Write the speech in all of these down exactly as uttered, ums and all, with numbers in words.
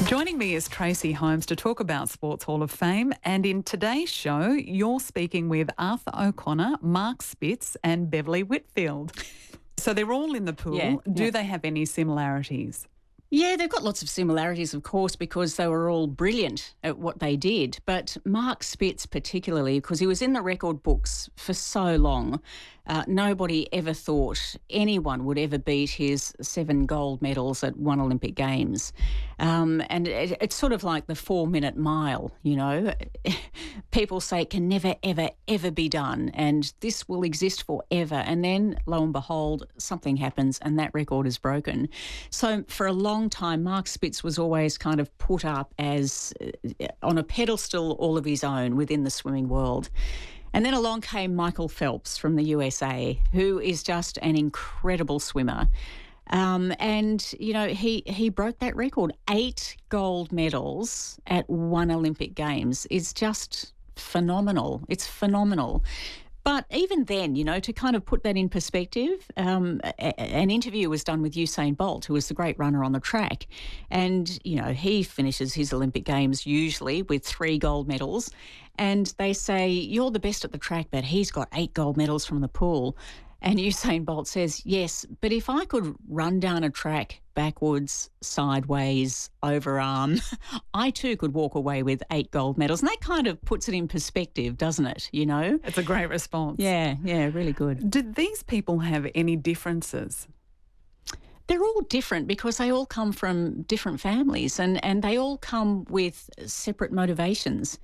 Joining me is Tracy Holmes to talk about Sports Hall of Fame, and in today's show you're speaking with Arthur O'Connor, Mark Spitz and Beverly Whitfield. So they're all in the pool. Yeah, Do yeah. they have any similarities? Yeah, they've got lots of similarities, of course, because they were all brilliant at what they did. But Mark Spitz particularly, because he was in the record books for so long, uh, nobody ever thought anyone would ever beat his seven gold medals at one Olympic Games. Um, and it, it's sort of like the four-minute mile, you know. People say it can never, ever, ever be done, and this will exist forever. And then, lo and behold, something happens and that record is broken. So for a long time, Mark Spitz was always kind of put up as uh, on a pedestal all of his own within the swimming world. And then along came Michael Phelps from the U S A, who is just an incredible swimmer. Um, and, you know, he, he broke that record. Eight gold medals at one Olympic Games is just phenomenal. It's phenomenal. But even then, you know, to kind of put that in perspective, um, a, an interview was done with Usain Bolt, who was the great runner on the track. And, you know, he finishes his Olympic Games usually with three gold medals. And they say, you're the best at the track, but he's got eight gold medals from the pool. And Usain Bolt says, yes, but if I could run down a track backwards, sideways, overarm, I too could walk away with eight gold medals. And that kind of puts it in perspective, doesn't it, you know? It's a great response. Yeah, yeah, really good. Did these people have any differences? They're all different because they all come from different families and, and they all come with separate motivations.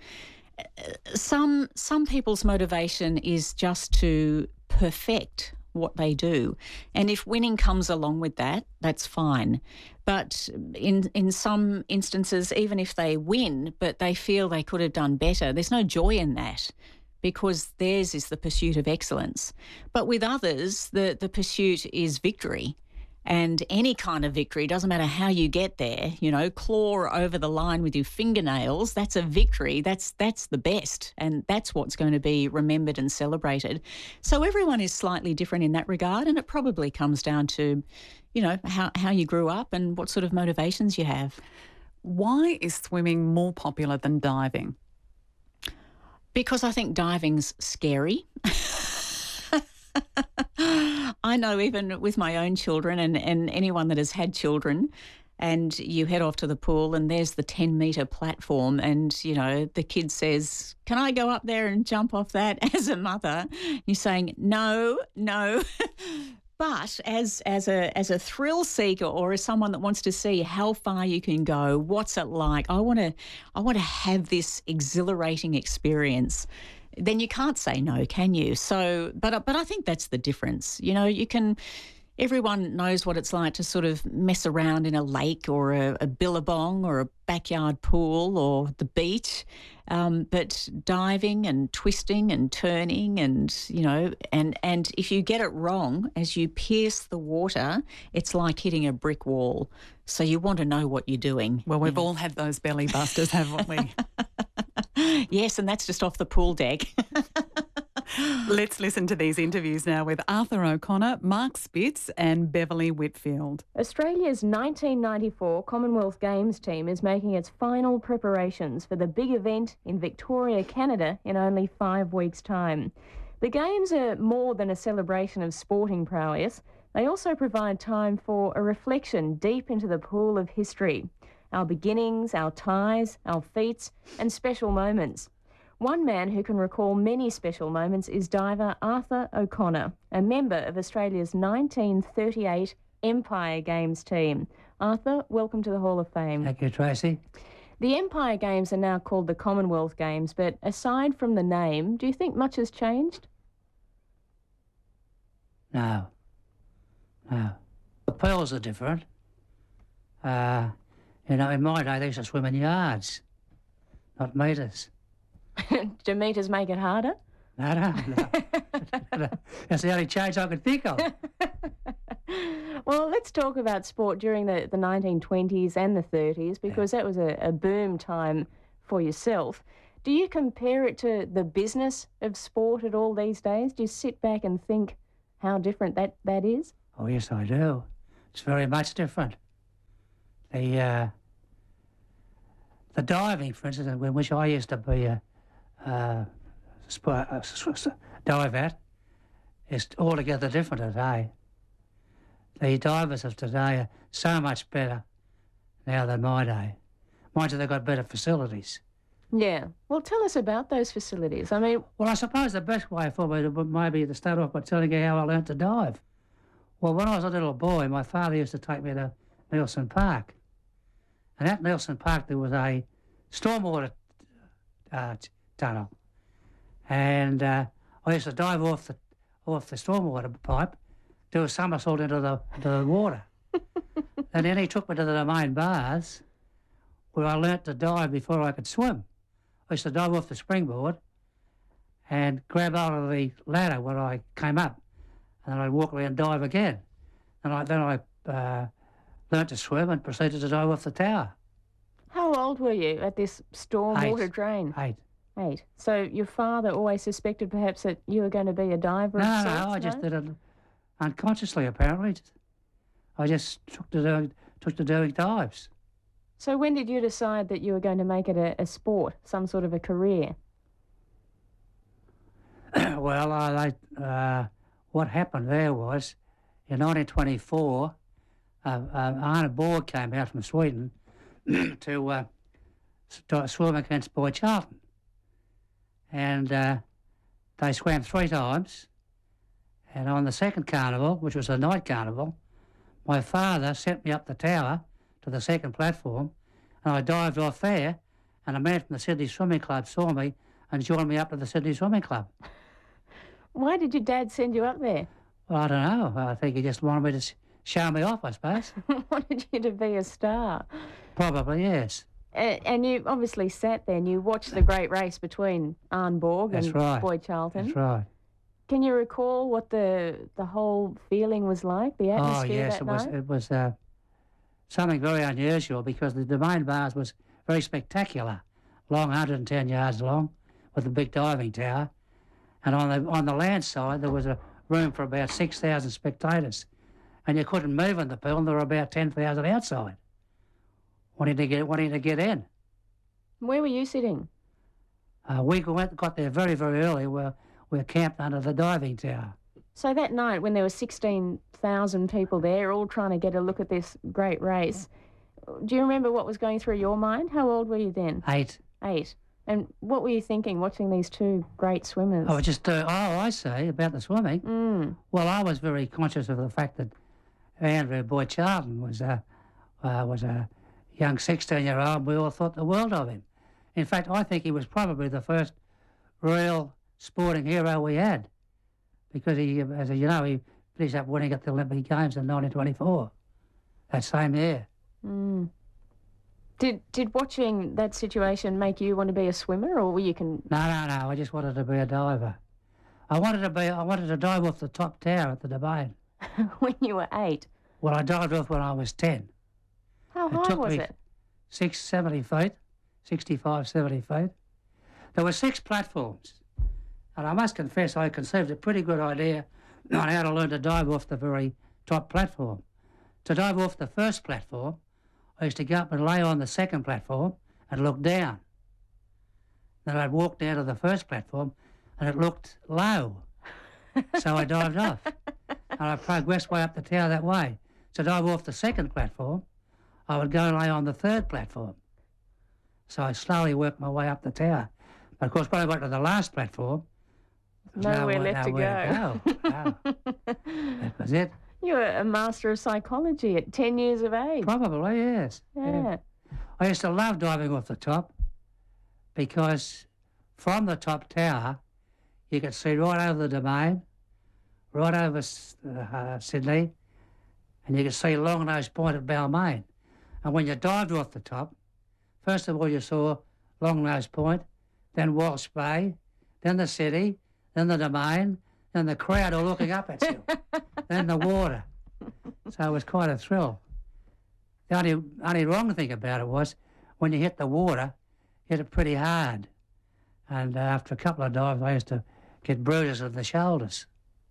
Some some people's motivation is just to perfect what they do. And if winning comes along with that, that's fine. But in in some instances, even if they win, but they feel they could have done better, there's no joy in that because theirs is the pursuit of excellence. But with others, the, the pursuit is victory. And any kind of victory, doesn't matter how you get there, you know, claw over the line with your fingernails, that's a victory. That's that's the best. And that's what's going to be remembered and celebrated. So everyone is slightly different in that regard. And it probably comes down to, you know, how, how you grew up and what sort of motivations you have. Why is swimming more popular than diving? Because I think diving's scary. I know even with my own children and, and anyone that has had children, and you head off to the pool and there's the ten metre platform and, you know, the kid says, can I go up there and jump off that? As a mother, you're saying, no, no. But as as a as a thrill seeker or as someone that wants to see how far you can go, what's it like? I want to I want to have this exhilarating experience. Then you can't say no, can you? So, but but I think that's the difference. You know, you can. Everyone knows what it's like to sort of mess around in a lake or a, a billabong or a backyard pool or the beach, um, but diving and twisting and turning and, you know, and, and if you get it wrong, as you pierce the water, it's like hitting a brick wall. So you want to know what you're doing. Well, we've yeah. all had those belly busters, haven't we? Yes, and that's just off the pool deck. Let's listen to these interviews now with Arthur O'Connor, Mark Spitz and Beverly Whitfield. Australia's nineteen ninety-four Commonwealth Games team is making its final preparations for the big event in Victoria, Canada in only five weeks' time. The Games are more than a celebration of sporting prowess. They also provide time for a reflection deep into the pool of history, our beginnings, our ties, our feats and special moments. One man who can recall many special moments is diver Arthur O'Connor, a member of Australia's nineteen thirty-eight Empire Games team. Arthur, welcome to the Hall of Fame. Thank you, Tracy. The Empire Games are now called the Commonwealth Games, but aside from the name, do you think much has changed? No. No. The pools are different. Uh, you know, in my day, they used to swim in yards, not metres. Do metres make it harder? No, no, no. That's the only change I could think of. Well, let's talk about sport during the, the nineteen twenties and the thirties, because yeah. that was a, a boom time for yourself. Do you compare it to the business of sport at all these days? Do you sit back and think how different that, that is? Oh, yes, I do. It's very much different. The, uh, the diving, for instance, in which I used to be a, uh, sp- a s- s- dive at, is altogether different today. The divers of today are so much better now than my day. Mind you, they've got better facilities. Yeah. Well, tell us about those facilities. I mean, Well, I suppose the best way for me would maybe to start off by telling you how I learnt to dive. Well, when I was a little boy, my father used to take me to Nielsen Park. And at Nielsen Park, there was a stormwater uh, t- tunnel. And uh, I used to dive off the off the stormwater pipe, do a somersault into the, into the water. And then he took me to the main baths, where I learnt to dive before I could swim. I used to dive off the springboard and grab hold of the ladder when I came up, and then I'd walk around and dive again. And I, then I uh, learnt to swim and proceeded to dive off the tower. how old were you at this stormwater Eight. drain? Eight. Eight. So your father always suspected perhaps that you were going to be a diver No, of no, sorts, I just did it unconsciously, apparently. I just took to doing, took to doing dives. So when did you decide that you were going to make it a, a sport, some sort of a career? Well, I, I, uh, what happened there was, in nineteen twenty-four, uh, uh, Arne Borg came out from Sweden to uh, st- swim against Boy Charlton. And uh, they swam three times. And on the second carnival, which was a night carnival, my father sent me up the tower to the second platform, and I dived off there, and a man from the Sydney Swimming Club saw me and joined me up to the Sydney Swimming Club. Why did your dad send you up there? Well, I don't know. I think he just wanted me to s- show me off, I suppose. Wanted you to be a star. Probably, yes. A- And you obviously sat there and you watched the great race between Arne Borg That's and right. Boyd Charlton. That's right. Can you recall what the the whole feeling was like, the Oh, atmosphere yes, that it was, night? it was uh, something very unusual because the Domain Bars was very spectacular, long, one hundred ten yards long, with a big diving tower. And on the on the land side, there was a room for about six thousand spectators. And you couldn't move in the pool, and there were about ten thousand outside wanting to get, wanting to get in. Where were you sitting? Uh, we went, got there very, very early. We're, we're camped under the diving tower. So that night when there were sixteen thousand people there all trying to get a look at this great race, do you remember what was going through your mind? How old were you then? Eight. Eight. And what were you thinking watching these two great swimmers? I was just, uh, oh, I say, about the swimming. Mm. Well, I was very conscious of the fact that Andrew Boyd Charlton was a, uh, was a young sixteen-year-old. We all thought the world of him. In fact, I think he was probably the first real sporting hero we had because he, as you know, he finished up winning at the Olympic Games in nineteen twenty-four, that same year. Mm. Did did watching that situation make you want to be a swimmer, or were you can? No, no, no, I just wanted to be a diver. I wanted to be, I wanted to dive off the top tower at the Domain. When you were eight? Well, I dived off when I was ten. How It high took was me it? Six, seventy feet, sixty-five, seventy feet. There were six platforms. And I must confess, I conceived a pretty good idea on how to learn to dive off the very top platform. To dive off the first platform, I used to go up and lay on the second platform and look down. Then I'd walk down to the first platform and it looked low. So I dived off. And I progressed way up the tower that way. To dive off the second platform, I would go and lay on the third platform. So I slowly worked my way up the tower. But of course, when I got to the last platform, there was Nowhere nowhere, left to nowhere to go. No. That was it. You were a master of psychology at ten years of age. Probably, yes. Yeah. I used to love diving off the top because from the top tower, you could see right over the Domain, right over uh, Sydney, and you could see Longnose Point at Balmain. And when you dived off the top, first of all you saw Longnose Point, then Walsh Bay, then the city, then the Domain, then the crowd all looking up at you, then the water. So it was quite a thrill. The only, only wrong thing about it was when you hit the water, you hit it pretty hard. And uh, after a couple of dives, I used to get bruises of the shoulders.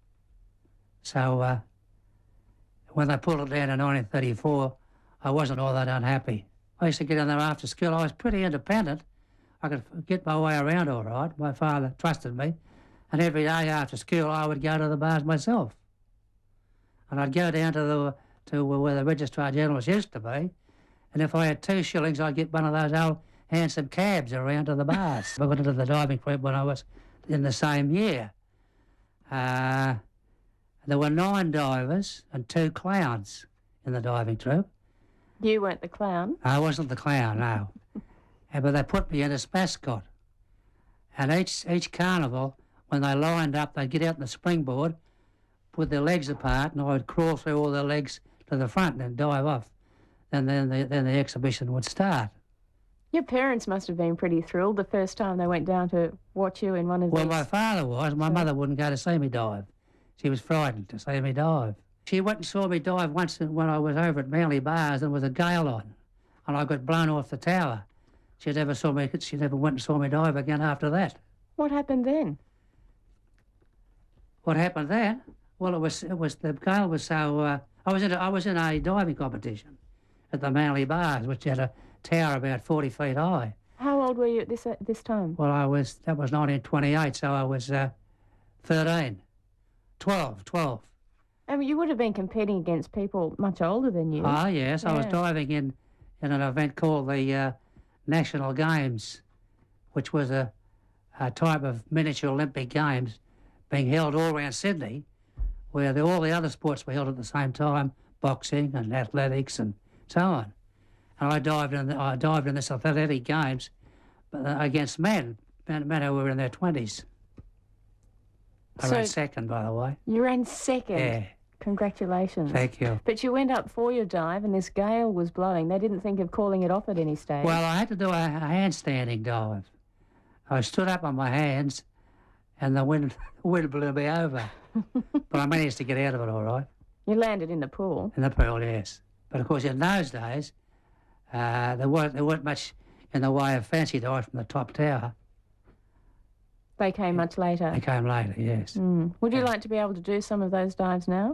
So uh, when they pulled it down in nineteen thirty-four, I wasn't all that unhappy. I used to get in there after school. I was pretty independent. I could get my way around all right. My father trusted me. And every day after school, I would go to the bars myself. And I'd go down to the to where the Registrar Generals used to be. And if I had two shillings, I'd get one of those old handsome cabs around to the bars. I got into the diving group when I was in the same year. Uh, there were nine divers and two clowns in the diving troupe. You weren't the clown? I wasn't the clown, no. But they put me in as mascot. And each each carnival, when they lined up, they'd get out in the springboard, put their legs apart, and I would crawl through all their legs to the front and then dive off. And then the, then the exhibition would start. Your parents must have been pretty thrilled the first time they went down to watch you in one of Well, these. my father was. My So- mother wouldn't go to see me dive. She was frightened to see me dive. She went and saw me dive once when I was over at Manly Bars and with a gale on, and I got blown off the tower. She never saw me. She never went and saw me dive again after that. What happened then? What happened then? Well, it was it was the gale was so. Uh, I was in a, I was in a diving competition at the Manly Bars, which had a tower about forty feet high. How old were you at this at this time? Well, I was that was nineteen twenty-eight, so I was uh, thirteen, twelve, twelve. I mean, you would have been competing against people much older than you. Ah, yes, I was Yeah. diving in in an event called the uh, National Games, which was a, a type of miniature Olympic Games being held all around Sydney, where the, all the other sports were held at the same time, boxing and athletics and so on. And I dived in, the, I dived in this athletic games but, uh, against men, men, men who were in their twenties. I So- ran second, by the way. You ran second. Yeah, Congratulations. thank you. But you went up for your dive and this gale was blowing. They didn't think of calling it off at any stage. Well, I had to do a, a handstanding dive. I stood up on my hands and the wind, wind blew me over. But I managed to get out of it all right. You landed in the pool. In the pool, yes. But of course, in those days, uh, there, weren't, there weren't much in the way of fancy dives from the top tower. They came much later. They came later, yes. Mm. Would you like to be able to do some of those dives now?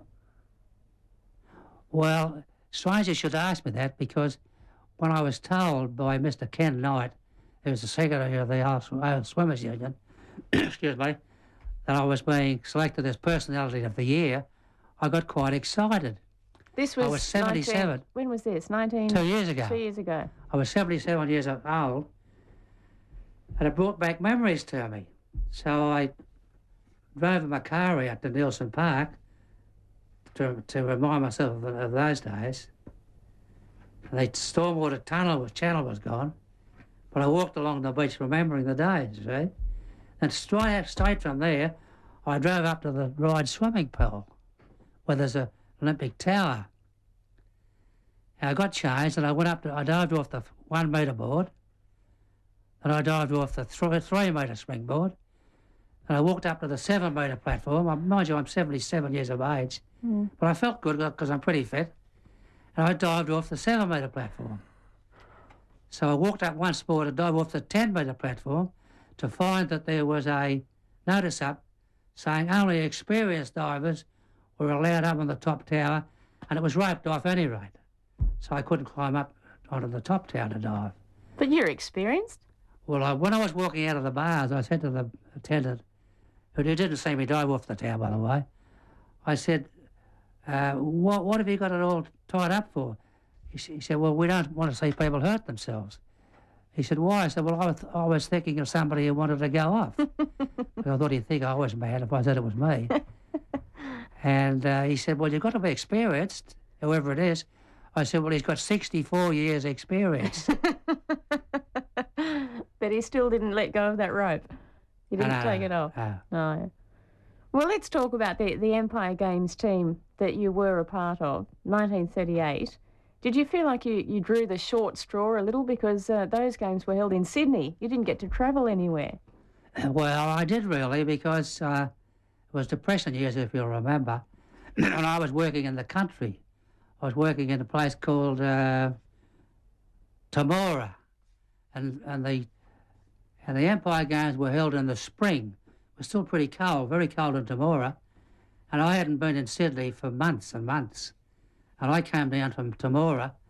Well, strange you should ask me that because when I was told by Mister Ken Knight, who was the secretary of the Old Swimmers Union, excuse me, that I was being selected as Personality of the Year, I got quite excited. This was, I was seventy-seven. nineteen when was this? nineteen Two years ago. Two years ago. I was seventy-seven years old, and it brought back memories to me. So I drove in my car out to Nielsen Park to, to remind myself of, of those days. And the stormwater tunnel was, channel was gone, but I walked along the beach remembering the days, you see. And straight, straight from there, I drove up to the Ryde swimming pool, where there's a Olympic tower. And I got changed and I went up to, I dived off the one metre board, and I dived off the th- three metre springboard, and I walked up to the seven metre platform. I, mind you, I'm seventy-seven years of age, Mm. but I felt good because I'm pretty fit, and I dived off the seven metre platform. So I walked up once more to dive off the ten metre platform to find that there was a notice up saying only experienced divers were allowed up on the top tower, and it was roped off any rate. So I couldn't climb up onto the top tower to dive. But you're experienced. Well, I, when I was walking out of the bars, I said to the attendant, who didn't see me dive off the tower, by the way, I said, uh, what, what have you got it all tied up for? He, s- he said, well, we don't want to see people hurt themselves. He said, why? I said, well, I was, I was thinking of somebody who wanted to go off. Because I thought he'd think I was mad if I said it was me. And uh, he said, well, you've got to be experienced, whoever it is. I said, well, he's got sixty-four years experience. But he still didn't let go of that rope. He didn't No, no, take no, it off. no. No. Well, let's talk about the, the Empire Games team that you were a part of, nineteen thirty-eight. Did you feel like you, you drew the short straw a little because uh, those games were held in Sydney? You didn't get to travel anywhere. Well, I did really because uh, it was depression years, if you'll remember, and I was working in the country. I was working in a place called uh, Temora, and and the and the Empire Games were held in the spring. It was still pretty cold, very cold in Temora, and I hadn't been in Sydney for months and months. And I came down from Temora